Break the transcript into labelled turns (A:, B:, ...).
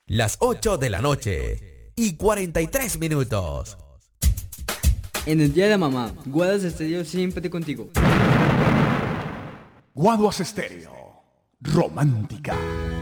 A: Las 8 de la noche y 43 minutos.
B: En el día de la mamá, Guadas Estéreo siempre contigo.
C: Guaduas Estéreo, romántica.